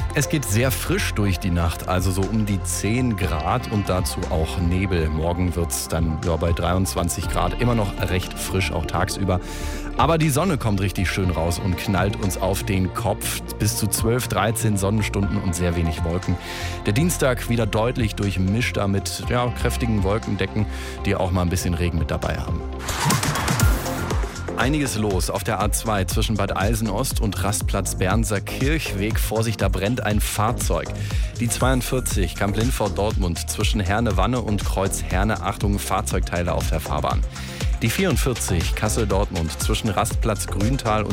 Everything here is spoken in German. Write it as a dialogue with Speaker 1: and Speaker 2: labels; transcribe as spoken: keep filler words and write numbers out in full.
Speaker 1: Es geht sehr frisch durch die Nacht, also so um die zehn Grad und dazu auch Nebel. Morgen wird es dann ja, bei dreiundzwanzig Grad, immer noch recht frisch, auch tagsüber. Aber die Sonne kommt richtig schön raus und knallt uns auf den Kopf. Bis zu zwölf, dreizehn Sonnenstunden und sehr wenig Wolken. Der Dienstag wieder deutlich durchmischter mit ja, kräftigen Wolkendecken, die auch mal ein bisschen Regen mit dabei haben. Einiges los auf der A zwei zwischen Bad Eilsen-Ost und Rastplatz Bernser Kirchweg. Vorsicht, da brennt ein Fahrzeug. Die zweiundvierzig Kamp-Lindfort-Dortmund zwischen Herne-Wanne und Kreuz Herne. Achtung, Fahrzeugteile auf der Fahrbahn. Die vierundvierzig Kassel-Dortmund zwischen Rastplatz Grüntal und